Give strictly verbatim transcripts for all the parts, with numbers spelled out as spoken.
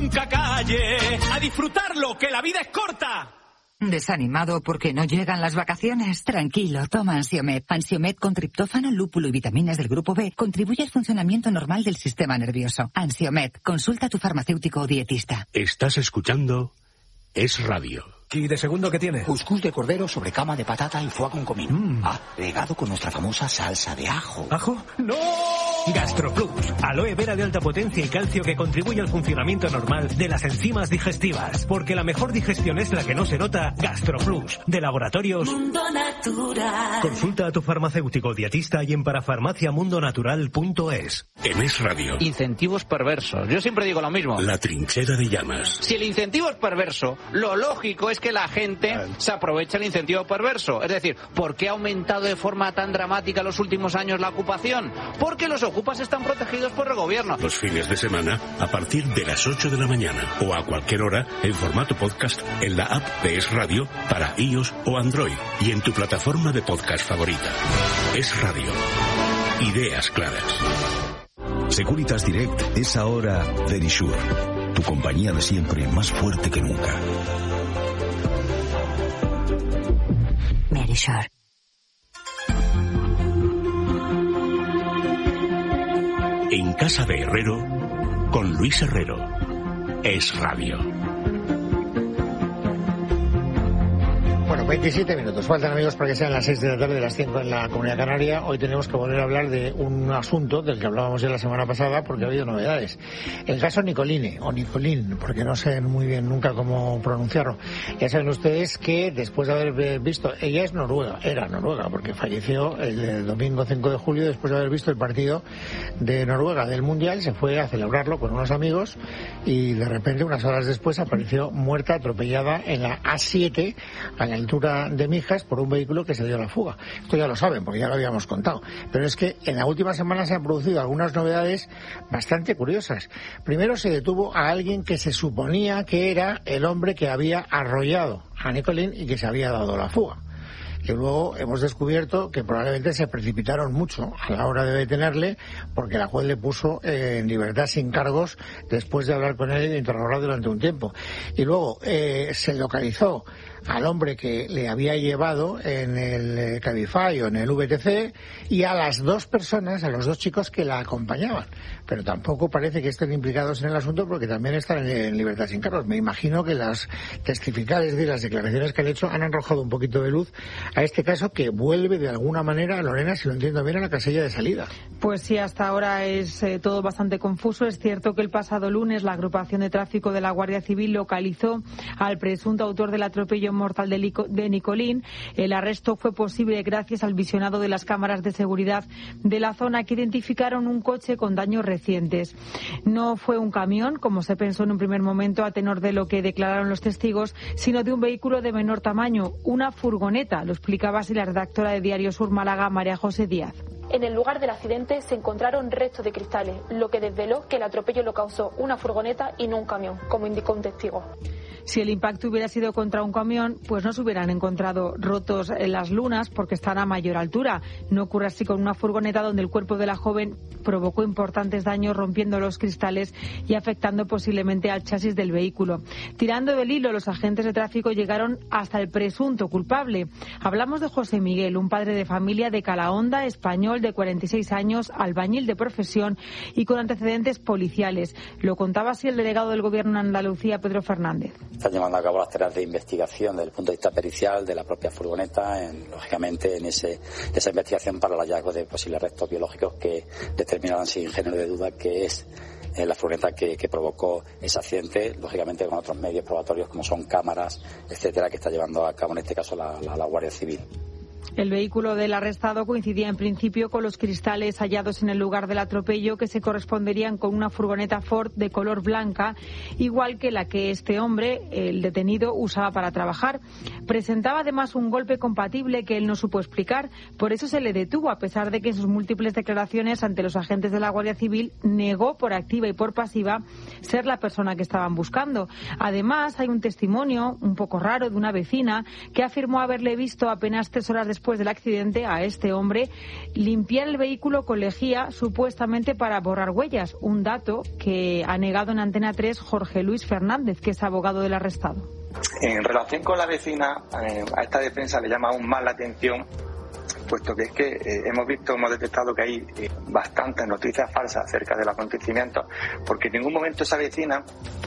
nunca calle. A disfrutarlo, que la vida es corta. ¿Desanimado porque no llegan las vacaciones? Tranquilo, toma Ansiomed. Ansiomed con triptófano, lúpulo y vitaminas del grupo B contribuye al funcionamiento normal del sistema nervioso. Ansiomed, consulta a tu farmacéutico o dietista. Estás escuchando Es Radio. ¿Y de segundo qué tiene? Cuscús de cordero sobre cama de patata y foie con comino. Mm. Ah, regado con nuestra famosa salsa de ajo. ¿Ajo? ¡No! GastroPlus, aloe vera de alta potencia y calcio que contribuye al funcionamiento normal de las enzimas digestivas. Porque la mejor digestión es la que no se nota. GastroPlus, de Laboratorios Mundo Natural. Consulta a tu farmacéutico o dietista y en parafarmaciamundonatural punto es. En Es Radio. Incentivos perversos. Yo siempre digo lo mismo. La trinchera de llamas. Si el incentivo es perverso, lo lógico es que la gente se aproveche el incentivo perverso. Es decir, ¿por qué ha aumentado de forma tan dramática en los últimos años la ocupación? Porque los ocupas están protegidos por el gobierno. Los fines de semana a partir de las ocho de la mañana o a cualquier hora en formato podcast en la app de Es Radio para iOS o Android y en tu plataforma de podcast favorita. Es Radio. Ideas claras. Securitas Direct es ahora Verisure, tu compañía de siempre más fuerte que nunca. Verisure. En casa de Herrero, con Luis Herrero. Es Radio. Bueno, veintisiete minutos. Faltan, amigos, para que sean las seis de la tarde, las cinco en la Comunidad Canaria. Hoy tenemos que volver a hablar de un asunto del que hablábamos ya la semana pasada porque ha habido novedades. El caso Nicoline, o Nicolín, porque no sé muy bien nunca cómo pronunciarlo. Ya saben ustedes que después de haber visto, ella es noruega, era noruega, porque falleció el domingo cinco de julio después de haber visto el partido de Noruega del Mundial, se fue a celebrarlo con unos amigos y de repente, unas horas después, apareció muerta, atropellada en la A siete, a la altura de Mijas, por un vehículo que se dio a la fuga. Esto ya lo saben, porque ya lo habíamos contado. Pero es que en la última semana se han producido algunas novedades bastante curiosas. Primero se detuvo a alguien que se suponía que era el hombre que había arrollado a Nicolín y que se había dado la fuga. Y luego hemos descubierto que probablemente se precipitaron mucho a la hora de detenerle porque la juez le puso eh, en libertad sin cargos después de hablar con él y de interrogarlo durante un tiempo. Y luego eh, se localizó al hombre que le había llevado en el eh, Cabify o en el V T C y a las dos personas, a los dos chicos que la acompañaban. Pero tampoco parece que estén implicados en el asunto porque también están en, en libertad sin cargos. Me imagino que las testificales de las declaraciones que han hecho han arrojado un poquito de luz a este caso que vuelve de alguna manera, Lorena, si lo entiendo bien, a la casilla de salida. Pues sí, hasta ahora es eh, todo bastante confuso. Es cierto que el pasado lunes la agrupación de tráfico de la Guardia Civil localizó al presunto autor del atropello mortal de, Lico, de Nicolín. El arresto fue posible gracias al visionado de las cámaras de seguridad de la zona que identificaron un coche con daños recientes. No fue un camión, como se pensó en un primer momento a tenor de lo que declararon los testigos, sino de un vehículo de menor tamaño, una furgoneta. Lo explicaba así la redactora de Diario Sur Málaga, María José Díaz. En el lugar del accidente se encontraron restos de cristales, lo que desveló que el atropello lo causó una furgoneta y no un camión, como indicó un testigo. Si el impacto hubiera sido contra un camión, pues no se hubieran encontrado rotos en las lunas porque están a mayor altura. No ocurre así con una furgoneta donde el cuerpo de la joven provocó importantes daños rompiendo los cristales y afectando posiblemente al chasis del vehículo. Tirando del hilo, los agentes de tráfico llegaron hasta el presunto culpable. Hablamos de José Miguel, un padre de familia de Calahonda, español de cuarenta y seis años, albañil de profesión y con antecedentes policiales. Lo contaba así el delegado del Gobierno en Andalucía, Pedro Fernández. Están llevando a cabo las tareas de investigación desde el punto de vista pericial de la propia furgoneta, en, lógicamente en ese, esa investigación para el hallazgo de posibles restos biológicos que determinarán sin género de duda que es eh, la furgoneta que, que provocó ese accidente, lógicamente con otros medios probatorios como son cámaras, etcétera, que está llevando a cabo en este caso la, la, la Guardia Civil. El vehículo del arrestado coincidía en principio con los cristales hallados en el lugar del atropello, que se corresponderían con una furgoneta Ford de color blanca, igual que la que este hombre, el detenido, usaba para trabajar. Presentaba además un golpe compatible que él no supo explicar, por eso se le detuvo, a pesar de que en sus múltiples declaraciones ante los agentes de la Guardia Civil negó por activa y por pasiva ser la persona que estaban buscando. Además, hay un testimonio un poco raro de una vecina que afirmó haberle visto apenas tres horas después del accidente a este hombre limpiar el vehículo con lejía, supuestamente para borrar huellas, un dato que ha negado en Antena tres Jorge Luis Fernández, que es abogado del arrestado. En relación con la vecina, eh, a esta defensa le llama aún más la atención, puesto que es que eh, hemos visto, hemos detectado que hay eh, bastantes noticias falsas acerca del acontecimiento, porque en ningún momento esa vecina,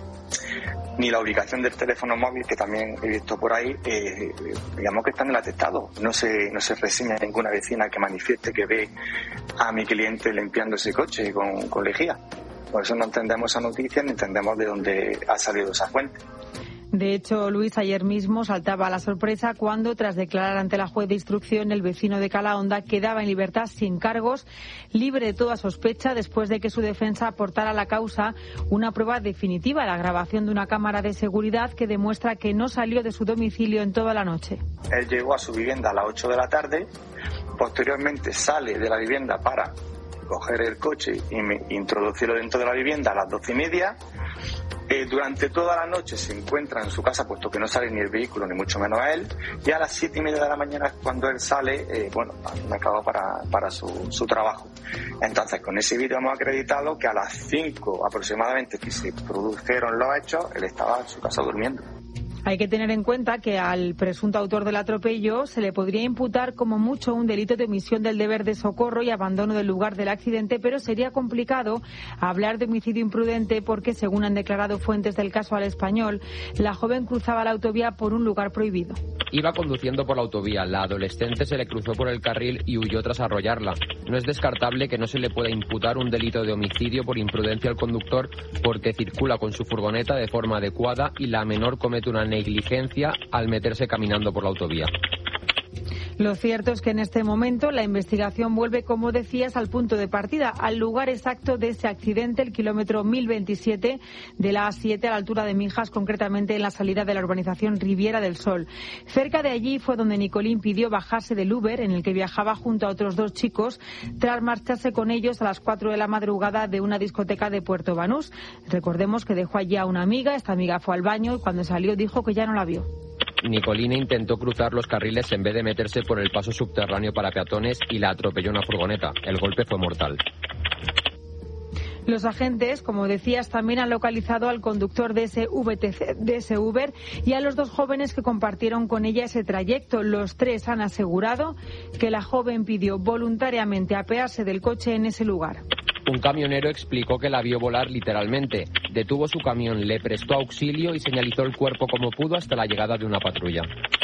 ni la ubicación del teléfono móvil, que también he visto por ahí, eh, digamos que está en el atestado. No se, no se reseña ninguna vecina que manifieste que ve a mi cliente limpiando ese coche con, con lejía. Por eso no entendemos esa noticia ni entendemos de dónde ha salido esa fuente. De hecho, Luis, ayer mismo saltaba a la sorpresa cuando, tras declarar ante la juez de instrucción, el vecino de Calahonda quedaba en libertad sin cargos, libre de toda sospecha, después de que su defensa aportara a la causa una prueba definitiva, la grabación de una cámara de seguridad que demuestra que no salió de su domicilio en toda la noche. Él llegó a su vivienda a las ocho de la tarde, posteriormente sale de la vivienda para coger el coche y introducirlo dentro de la vivienda a las doce y media. Eh, durante toda la noche se encuentra en su casa, puesto que no sale ni el vehículo, ni mucho menos a él, y a las siete y media de la mañana es cuando él sale, eh, bueno, me acabó para, para su, su trabajo. Entonces, con ese vídeo hemos acreditado que a las cinco aproximadamente que se produjeron los hechos, él estaba en su casa durmiendo. Hay que tener en cuenta que al presunto autor del atropello se le podría imputar como mucho un delito de omisión del deber de socorro y abandono del lugar del accidente, pero sería complicado hablar de homicidio imprudente porque, según han declarado fuentes del caso al Español, la joven cruzaba la autovía por un lugar prohibido. Iba conduciendo por la autovía, la adolescente se le cruzó por el carril y huyó tras arrollarla. No es descartable que no se le pueda imputar un delito de homicidio por imprudencia al conductor porque circula con su furgoneta de forma adecuada y la menor comete una negligencia al meterse caminando por la autovía. Lo cierto es que en este momento la investigación vuelve, como decías, al punto de partida, al lugar exacto de ese accidente, el kilómetro mil veintisiete de la A siete a la altura de Mijas, concretamente en la salida de la urbanización Riviera del Sol. Cerca de allí fue donde Nicolín pidió bajarse del Uber en el que viajaba junto a otros dos chicos tras marcharse con ellos a las cuatro de la madrugada de una discoteca de Puerto Banús. Recordemos que dejó allí a una amiga, esta amiga fue al baño y cuando salió dijo que ya no la vio. Nicolina intentó cruzar los carriles en vez de meterse por el paso subterráneo para peatones y la atropelló una furgoneta. El golpe fue mortal. Los agentes, como decías, también han localizado al conductor de ese, V T C, de ese Uber y a los dos jóvenes que compartieron con ella ese trayecto. Los tres han asegurado que la joven pidió voluntariamente apearse del coche en ese lugar. Un camionero explicó que la vio volar literalmente. Detuvo su camión, le prestó auxilio y señalizó el cuerpo como pudo hasta la llegada de una patrulla.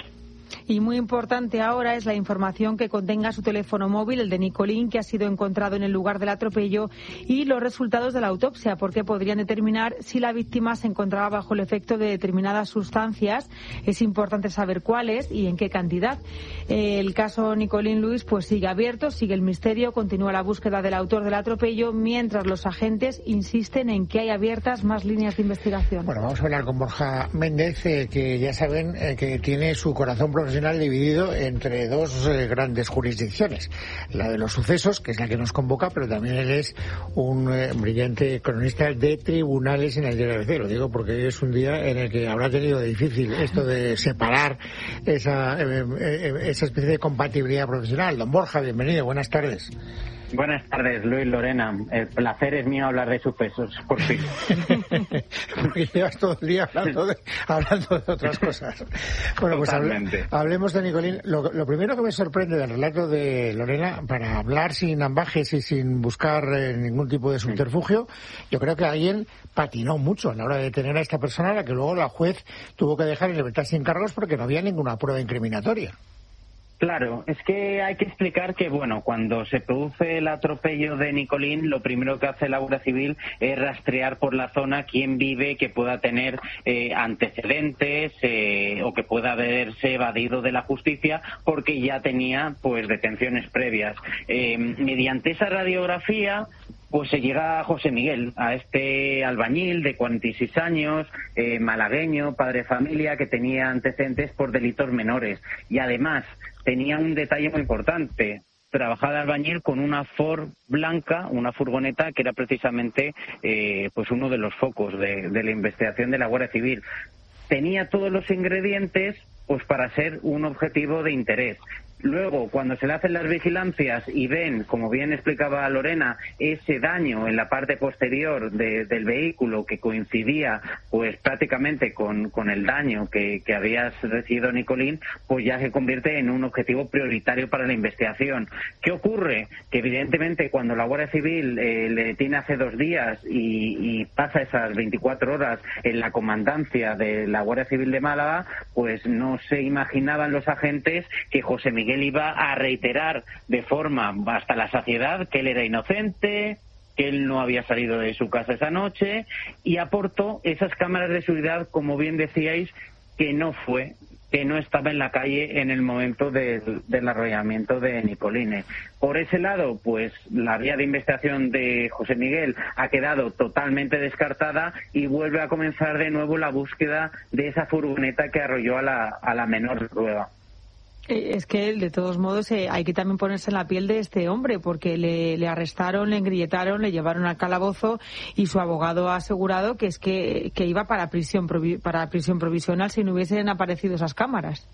Y muy importante ahora es la información que contenga su teléfono móvil, el de Nicolín, que ha sido encontrado en el lugar del atropello, y los resultados de la autopsia, porque podrían determinar si la víctima se encontraba bajo el efecto de determinadas sustancias. Es importante saber cuáles y en qué cantidad. El caso Nicolín Luis pues sigue abierto, sigue el misterio, continúa la búsqueda del autor del atropello, mientras los agentes insisten en que hay abiertas más líneas de investigación. Bueno, vamos a hablar con Borja Méndez, eh, que ya saben eh, que tiene su corazón profesional dividido entre dos eh, grandes jurisdicciones, la de los sucesos, que es la que nos convoca, pero también él es un eh, brillante cronista de tribunales en el diario A B C. Lo digo porque es un día en el que habrá tenido difícil esto de separar esa, eh, eh, esa especie de compatibilidad profesional. Don Borja, bienvenido, buenas tardes. Buenas tardes, Luis, Lorena. El placer es mío hablar de sucesos, por fin. Porque llevas todo el día hablando de, hablando de otras cosas. Bueno, pues hable, hablemos de Nicolín. Lo, lo primero que me sorprende del relato de Lorena, para hablar sin ambajes y sin buscar eh, ningún tipo de subterfugio, yo creo que alguien patinó mucho a la hora de detener a esta persona, a la que luego la juez tuvo que dejar en libertad sin cargos porque no había ninguna prueba incriminatoria. Claro, es que hay que explicar que, bueno, cuando se produce el atropello de Nicolín, lo primero que hace la Guardia Civil es rastrear por la zona quién vive que pueda tener eh, antecedentes eh, o que pueda haberse evadido de la justicia porque ya tenía, pues, detenciones previas. Eh, mediante esa radiografía, pues se llega a José Miguel, a este albañil de cuarenta y seis años, eh, malagueño, padre de familia, que tenía antecedentes por delitos menores. Y además tenía un detalle muy importante: trabajaba de albañil con una Ford blanca, una furgoneta que era precisamente eh, pues uno de los focos de, de la investigación de la Guardia Civil. Tenía todos los ingredientes pues para ser un objetivo de interés. Luego, cuando se le hacen las vigilancias y ven, como bien explicaba Lorena, ese daño en la parte posterior de, del vehículo que coincidía pues prácticamente con, con el daño que, que había recibido Nicolín, pues ya se convierte en un objetivo prioritario para la investigación. ¿Qué ocurre? Que evidentemente cuando la Guardia Civil eh, le detiene hace dos días y, y pasa esas veinticuatro horas en la comandancia de la Guardia Civil de Málaga, pues no se imaginaban los agentes que José Miguel él iba a reiterar de forma hasta la saciedad que él era inocente, que él no había salido de su casa esa noche, y aportó esas cámaras de seguridad, como bien decíais, que no fue, que no estaba en la calle en el momento del, del arrollamiento de Nicolini. Por ese lado, pues la vía de investigación de José Miguel ha quedado totalmente descartada y vuelve a comenzar de nuevo la búsqueda de esa furgoneta que arrolló a la, a la menor Rueda. Es que, de todos modos, eh, hay que también ponerse en la piel de este hombre, porque le, le arrestaron, le engrilletaron, le llevaron al calabozo y su abogado ha asegurado que es que, que iba para prisión, provi- para prisión provisional si no hubiesen aparecido esas cámaras.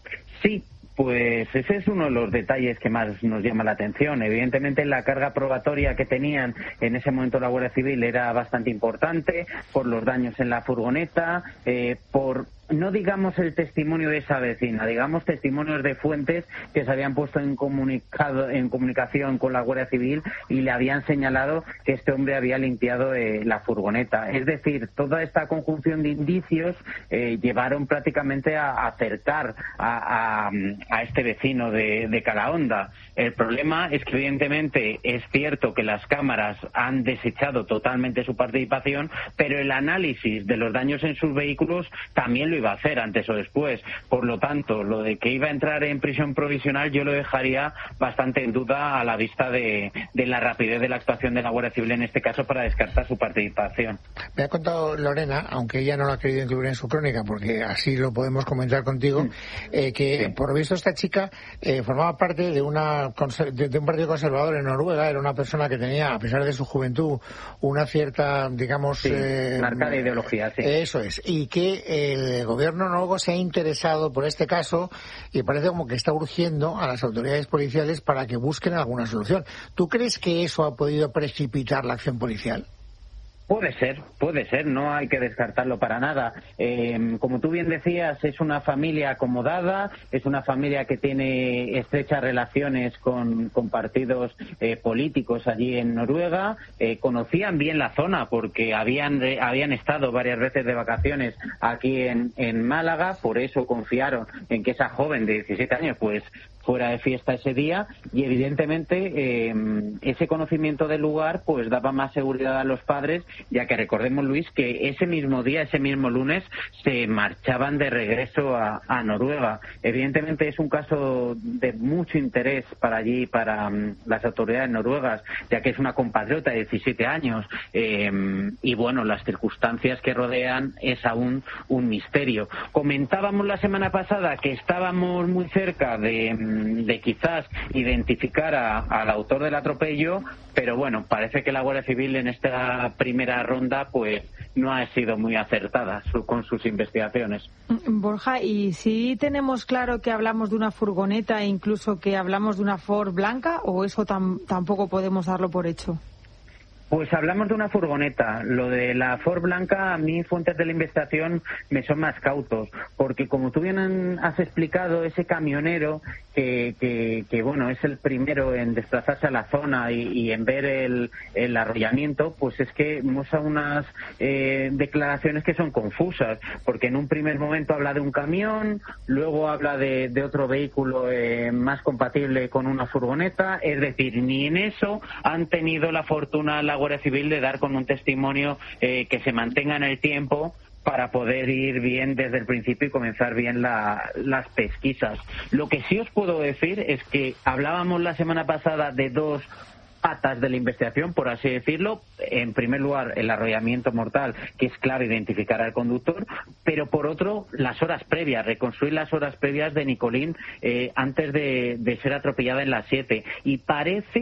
Sí. Pues ese es uno de los detalles que más nos llama la atención. Evidentemente la carga probatoria que tenían en ese momento la Guardia Civil era bastante importante por los daños en la furgoneta, eh, por no digamos el testimonio de esa vecina, digamos testimonios de fuentes que se habían puesto en comunicado en comunicación con la Guardia Civil y le habían señalado que este hombre había limpiado eh, la furgoneta. Es decir, toda esta conjunción de indicios eh, llevaron prácticamente a, a acercar a, a, a este vecino de, de Calahonda. El problema es que evidentemente es cierto que las cámaras han desechado totalmente su participación, pero el análisis de los daños en sus vehículos también lo iba a hacer antes o después. Por lo tanto, lo de que iba a entrar en prisión provisional yo lo dejaría bastante en duda a la vista de, de la rapidez de la actuación de la Guardia Civil en este caso para descartar su participación. Me ha contado Lorena, aunque ella no lo ha querido incluir en su crónica, porque así lo podemos comentar contigo, mm. eh, que sí. Por lo visto esta chica eh, formaba parte de, una, de, de un partido conservador en Noruega. Era una persona que tenía, a pesar de su juventud, una cierta, digamos... Sí, eh, marcada ideología, sí. Eso es. Y que el gobierno noruego se ha interesado por este caso y parece como que está urgiendo a las autoridades policiales para que busquen alguna solución. ¿Tú crees que eso ha podido precipitar la acción policial? Puede ser, puede ser, no hay que descartarlo para nada. Eh, como tú bien decías, es una familia acomodada, es una familia que tiene estrechas relaciones con, con partidos eh, políticos allí en Noruega. Eh, conocían bien la zona porque habían, habían estado varias veces de vacaciones aquí en, en Málaga, por eso confiaron en que esa joven de diecisiete años pues fuera de fiesta ese día y evidentemente eh, ese conocimiento del lugar pues daba más seguridad a los padres, ya que recordemos, Luis, que ese mismo día, ese mismo lunes, se marchaban de regreso a, a Noruega. Evidentemente es un caso de mucho interés para allí, para um, las autoridades noruegas, ya que es una compatriota de diecisiete años eh, y bueno, las circunstancias que rodean es aún un misterio. Comentábamos la semana pasada que estábamos muy cerca de de quizás identificar a, al autor del atropello, pero bueno, parece que la Guardia Civil en esta primera ronda pues no ha sido muy acertada su, con sus investigaciones. Borja, ¿y si tenemos claro que hablamos de una furgoneta e incluso que hablamos de una Ford blanca o eso tam, tampoco podemos darlo por hecho? Pues hablamos de una furgoneta. Lo de la Ford blanca, a mí fuentes de la investigación me son más cautos, porque como tú bien has explicado, ese camionero que, que, que bueno, es el primero en desplazarse a la zona y, y en ver el, el arrollamiento, pues es que muestra unas eh, declaraciones que son confusas, porque en un primer momento habla de un camión, luego habla de, de otro vehículo eh, más compatible con una furgoneta, es decir, ni en eso han tenido la fortuna la Guardia Civil de dar con un testimonio eh, que se mantenga en el tiempo para poder ir bien desde el principio y comenzar bien la, las pesquisas. Lo que sí os puedo decir es que hablábamos la semana pasada de dos patas de la investigación, por así decirlo. En primer lugar, el arrollamiento mortal, que es clave identificar al conductor, pero por otro, las horas previas, reconstruir las horas previas de Nicolín eh, antes de, de ser atropellada en las siete. Y parece...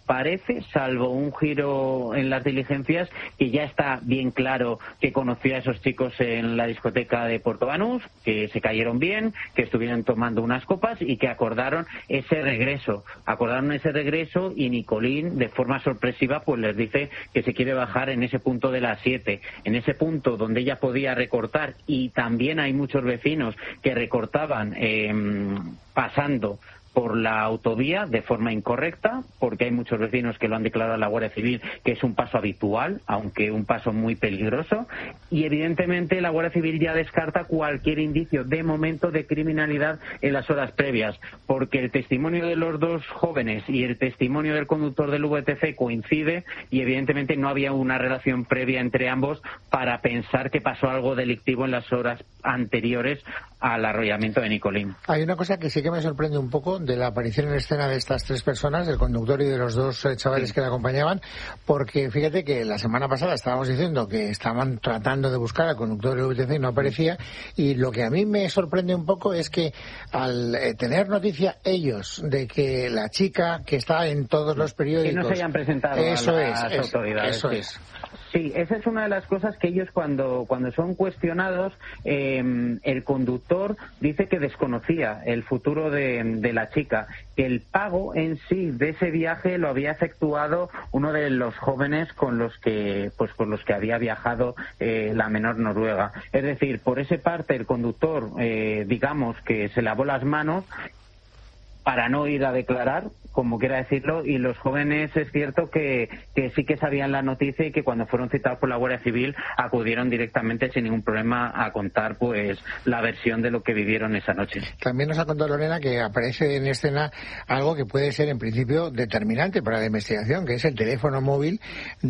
parece, salvo un giro en las diligencias, que ya está bien claro que conoció a esos chicos en la discoteca de Puerto Banús, que se cayeron bien, que estuvieron tomando unas copas y que acordaron ese regreso. Acordaron ese regreso y Nicolín, de forma sorpresiva, pues les dice que se quiere bajar en ese punto de las siete, en ese punto donde ella podía recortar, y también hay muchos vecinos que recortaban eh, pasando por la autovía de forma incorrecta, porque hay muchos vecinos que lo han declarado a la Guardia Civil que es un paso habitual, aunque un paso muy peligroso, y evidentemente la Guardia Civil ya descarta cualquier indicio de momento de criminalidad en las horas previas, porque el testimonio de los dos jóvenes y el testimonio del conductor del V T C coincide y evidentemente no había una relación previa entre ambos para pensar que pasó algo delictivo en las horas anteriores al arrollamiento de Nicolín. Hay una cosa que sí que me sorprende un poco de la aparición en escena de estas tres personas, del conductor y de los dos eh, chavales sí. que le acompañaban, porque fíjate que la semana pasada estábamos diciendo que estaban tratando de buscar al conductor del V T C y no aparecía, y lo que a mí me sorprende un poco es que al eh, tener noticia ellos de que la chica que está en todos los periódicos... Que no se hayan presentado eso a las es, autoridades. Eso sí. es. Sí, esa es una de las cosas que ellos cuando cuando son cuestionados, eh, el conductor dice que desconocía el futuro de, de la chica, que el pago en sí de ese viaje lo había efectuado uno de los jóvenes con los que pues con los que había viajado eh, la menor noruega. Es decir, por esa parte el conductor, eh, digamos que se lavó las manos para no ir a declarar, como quiera decirlo, y los jóvenes es cierto que, que sí que sabían la noticia y que cuando fueron citados por la Guardia Civil acudieron directamente sin ningún problema a contar pues la versión de lo que vivieron esa noche. También nos ha contado Lorena que aparece en escena algo que puede ser en principio determinante para la investigación, que es el teléfono móvil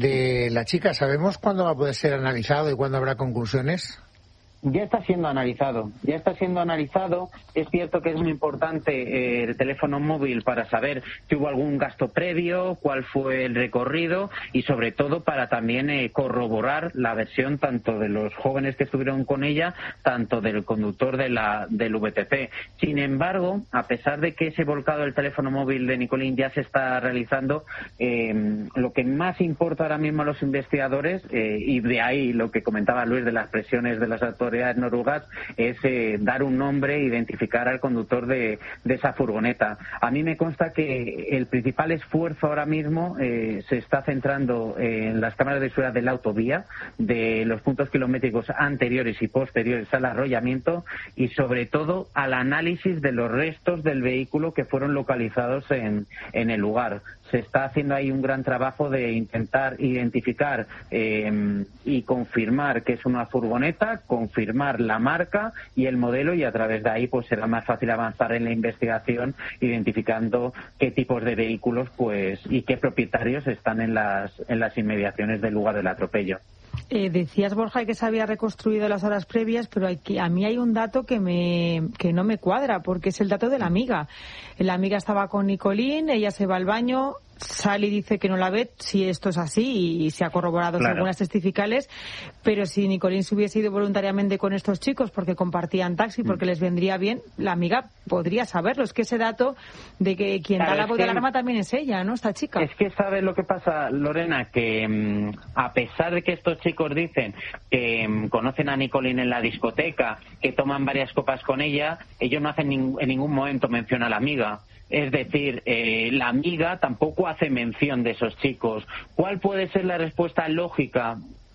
de la chica. ¿Sabemos cuándo va a poder ser analizado y cuándo habrá conclusiones? Ya está siendo analizado, ya está siendo analizado. Es cierto que es muy importante eh, el teléfono móvil para saber si hubo algún gasto previo, cuál fue el recorrido y sobre todo para también eh, corroborar la versión tanto de los jóvenes que estuvieron con ella, tanto del conductor de la del V T C. Sin embargo, a pesar de que ese volcado del teléfono móvil de Nicolín ya se está realizando, eh, lo que más importa ahora mismo a los investigadores, eh, y de ahí lo que comentaba Luis de las presiones de las autoridades noruegas, es eh, dar un nombre e identificar al conductor de, de esa furgoneta. A mí me consta que el principal esfuerzo ahora mismo eh, se está centrando en las cámaras de seguridad de la autovía, de los puntos kilométricos anteriores y posteriores al arrollamiento y sobre todo al análisis de los restos del vehículo que fueron localizados en, en el lugar. Se está haciendo ahí un gran trabajo de intentar identificar eh, y confirmar que es una furgoneta, confirmar la marca y el modelo, y a través de ahí pues será más fácil avanzar en la investigación identificando qué tipos de vehículos pues y qué propietarios están en las en las inmediaciones del lugar del atropello. Eh, decías, Borja, que se había reconstruido las horas previas, pero hay que, a mí hay un dato que me que no me cuadra, porque es el dato de la amiga. La amiga estaba con Nicolín, ella se va al baño, sale y dice que no la ve, si esto es así, y se ha corroborado claro. según las testificales, pero si Nicolín se hubiese ido voluntariamente con estos chicos porque compartían taxi, porque mm. les vendría bien, la amiga podría saberlo. Es que ese dato de que quien claro, da la voz de alarma también es ella, ¿no? Esta chica. Es que ¿sabes lo que pasa, Lorena? Que um, a pesar de que estos chicos dicen que um, conocen a Nicolín en la discoteca, que toman varias copas con ella, ellos no hacen ning- en ningún momento mención a la amiga. Es decir, eh, la amiga tampoco hace mención de esos chicos. ¿Cuál puede ser la respuesta lógica?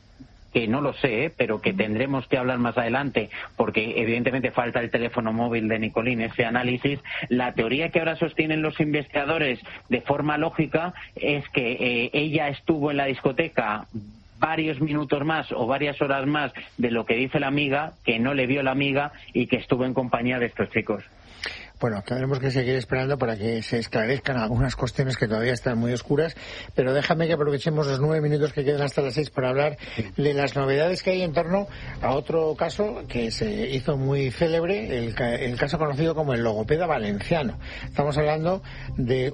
Que no lo sé, ¿eh? pero que tendremos que hablar más adelante, porque evidentemente falta el teléfono móvil de Nicolín, ese análisis. La teoría que ahora sostienen los investigadores de forma lógica es que eh, ella estuvo en la discoteca varios minutos más o varias horas más de lo que dice la amiga, que no le vio la amiga y que estuvo en compañía de estos chicos. Bueno, tendremos que seguir esperando para que se esclarezcan algunas cuestiones que todavía están muy oscuras, pero déjame que aprovechemos los nueve minutos que quedan hasta las seis para hablar de las novedades que hay en torno a otro caso que se hizo muy célebre, el, el caso conocido como el logopeda valenciano. Estamos hablando de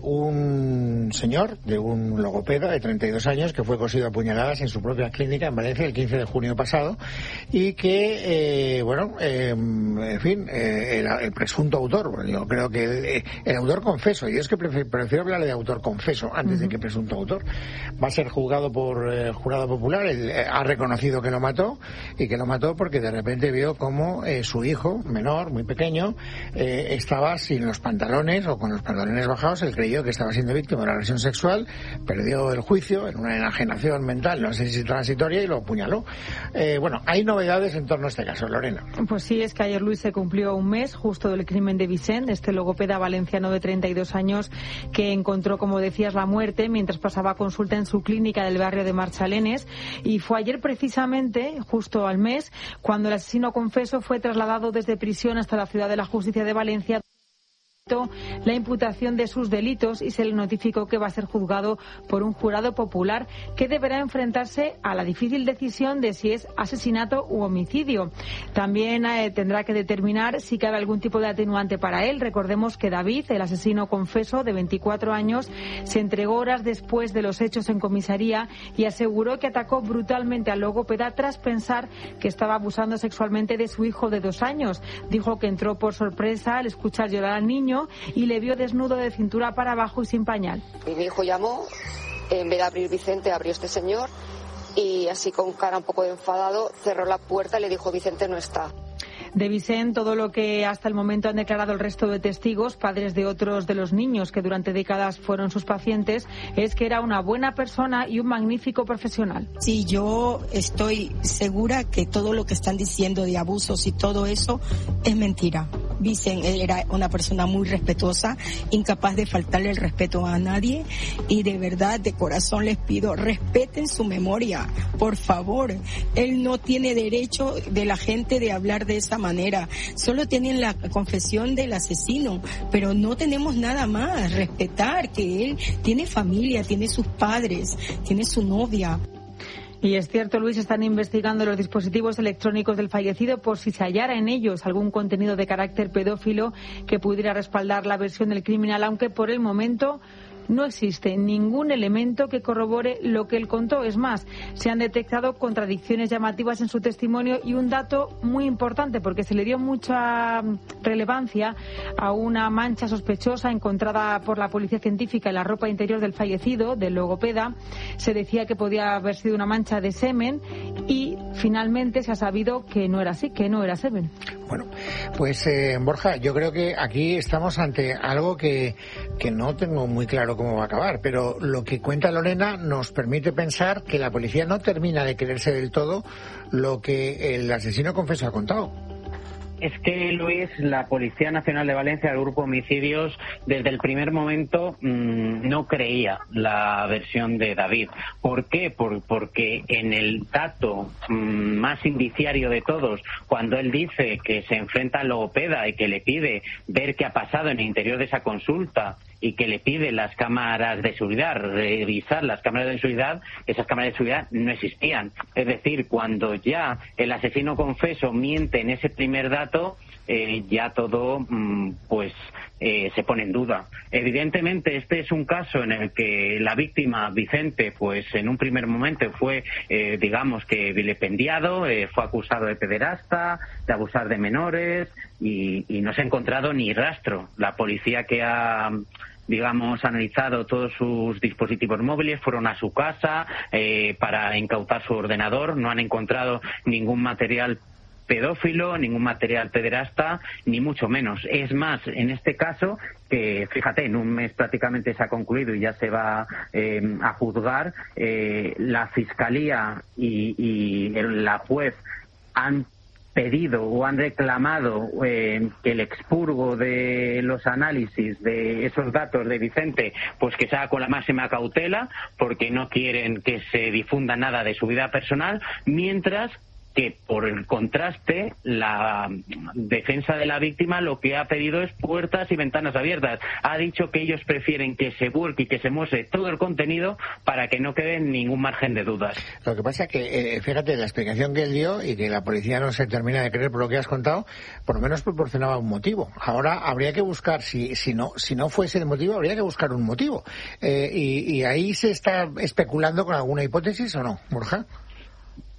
un señor, de un logopeda de treinta y dos años que fue cosido a puñaladas en su propia clínica en Valencia el quince de junio pasado y que, eh, bueno, eh, en fin, eh, era el presunto autor, Yo creo que el, el autor confeso, yo es que prefiero, prefiero hablar de autor confeso antes uh-huh. de que presunto autor, va a ser juzgado por eh, jurado popular. Él eh, ha reconocido que lo mató, y que lo mató porque de repente vio cómo eh, su hijo, menor, muy pequeño, eh, estaba sin los pantalones o con los pantalones bajados. Él creyó que estaba siendo víctima de una agresión sexual, perdió el juicio en una enajenación mental, no sé si transitoria, y lo apuñaló. Eh, bueno, hay novedades en torno a este caso, Lorena. Pues sí, es que ayer, Luis, se cumplió un mes justo del crimen de Vicente, este logopeda valenciano de treinta y dos años que encontró, como decías, la muerte mientras pasaba consulta en su clínica del barrio de Marchalenes. Y fue ayer precisamente, justo al mes, cuando el asesino confeso fue trasladado desde prisión hasta la Ciudad de la Justicia de Valencia, la imputación de sus delitos, y se le notificó que va a ser juzgado por un jurado popular que deberá enfrentarse a la difícil decisión de si es asesinato u homicidio. También eh, tendrá que determinar si cabe algún tipo de atenuante para él. Recordemos que David, el asesino confeso de veinticuatro años, se entregó horas después de los hechos en comisaría y aseguró que atacó brutalmente al logopeda tras pensar que estaba abusando sexualmente de su hijo de dos años. Dijo que entró por sorpresa al escuchar llorar al niño y le vio desnudo de cintura para abajo y sin pañal. Mi hijo llamó, en vez de abrir Vicente, abrió este señor, y así con cara un poco enfadado cerró la puerta y le dijo: Vicente no está. De Vicente, todo lo que hasta el momento han declarado el resto de testigos, padres de otros de los niños que durante décadas fueron sus pacientes, es que era una buena persona y un magnífico profesional. Sí, yo estoy segura que todo lo que están diciendo de abusos y todo eso es mentira. Vicente era una persona muy respetuosa, incapaz de faltarle el respeto a nadie, y de verdad, de corazón les pido, respeten su memoria, por favor. Él no tiene derecho de la gente de hablar de esa manera. Solo tienen la confesión del asesino, pero no tenemos nada más. Respetar que él tiene familia, tiene sus padres, tiene su novia. Y es cierto, Luis, están investigando los dispositivos electrónicos del fallecido por si se hallara en ellos algún contenido de carácter pedófilo que pudiera respaldar la versión del criminal, aunque por el momento no existe ningún elemento que corrobore lo que él contó. Es más, se han detectado contradicciones llamativas en su testimonio, y un dato muy importante, porque se le dio mucha relevancia a una mancha sospechosa encontrada por la policía científica en la ropa interior del fallecido, del logopeda. Se decía que podía haber sido una mancha de semen, y finalmente se ha sabido que no era así, que no era semen. Bueno, pues eh, Borja, yo creo que aquí estamos ante algo que, que no tengo muy claro cómo va a acabar, pero lo que cuenta Lorena nos permite pensar que la policía no termina de creerse del todo lo que el asesino confeso ha contado. Es que, Luis, la Policía Nacional de Valencia, el Grupo Homicidios, desde el primer momento mmm, no creía la versión de David. ¿Por qué? Por, porque en el dato mmm, más indiciario de todos, cuando él dice que se enfrenta al logopeda y que le pide ver qué ha pasado en el interior de esa consulta, y que le pide las cámaras de seguridad, revisar las cámaras de seguridad, esas cámaras de seguridad no existían. Es decir, cuando ya el asesino confeso miente en ese primer dato, eh, ya todo mmm, pues eh, se pone en duda. Evidentemente, este es un caso en el que la víctima, Vicente, pues en un primer momento fue, eh, digamos que vilipendiado, eh, fue acusado de pederasta, de abusar de menores, y, y no se ha encontrado ni rastro. La policía que ha digamos, analizado todos sus dispositivos móviles, fueron a su casa eh, para incautar su ordenador, no han encontrado ningún material pedófilo, ningún material pederasta, ni mucho menos. Es más, en este caso, que fíjate, en un mes prácticamente se ha concluido y ya se va eh, a juzgar, eh, la Fiscalía y, y la juez han pedido o han reclamado eh, que el expurgo de los análisis de esos datos de Vicente pues que se haga con la máxima cautela, porque no quieren que se difunda nada de su vida personal, mientras que por el contraste la defensa de la víctima lo que ha pedido es puertas y ventanas abiertas. Ha dicho que ellos prefieren que se vuelque y que se muestre todo el contenido para que no quede ningún margen de dudas. Lo que pasa es que, eh, fíjate, la explicación que él dio y que la policía no se termina de creer por lo que has contado, por lo menos proporcionaba un motivo. Ahora habría que buscar, si, si, no, si no fuese el motivo, habría que buscar un motivo. Eh, y, y ahí se está especulando con alguna hipótesis, ¿o no, Borja?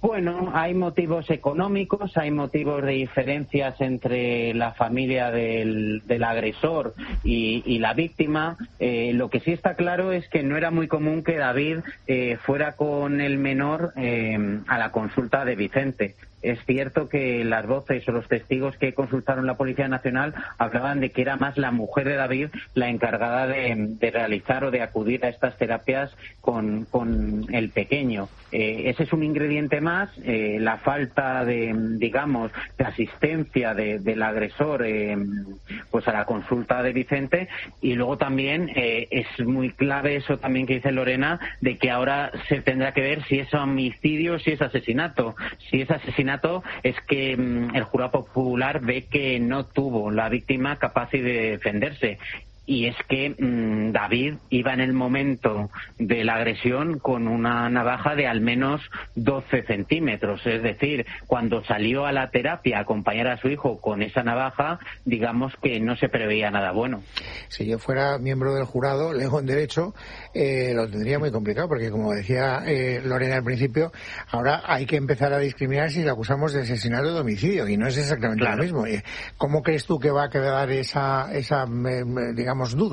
Bueno, hay motivos económicos, hay motivos de diferencias entre la familia del, del agresor y, y la víctima. Eh, lo que sí está claro es que no era muy común que David eh, fuera con el menor eh, a la consulta de Vicente. Es cierto que las voces o los testigos que consultaron la Policía Nacional hablaban de que era más la mujer de David la encargada de, de realizar o de acudir a estas terapias con, con el pequeño. Eh, ese es un ingrediente más, eh, la falta de, digamos, de asistencia de, del agresor eh, pues a la consulta de Vicente, y luego también eh, es muy clave eso también que dice Lorena, de que ahora se tendrá que ver si es homicidio o si es asesinato. Si es asesinato es que mmm, el jurado popular ve que no tuvo la víctima capacidad de defenderse. Y es que mmm, David iba en el momento de la agresión con una navaja de al menos doce centímetros. Es decir, cuando salió a la terapia a acompañar a su hijo con esa navaja, digamos que no se preveía nada bueno. Si yo fuera miembro del jurado, lejos en derecho, eh, lo tendría muy complicado, porque como decía eh, Lorena al principio, ahora hay que empezar a discriminar si le acusamos de asesinato o de homicidio, y no es exactamente claro. lo mismo. ¿Cómo crees tú que va a quedar esa, esa digamos, duda?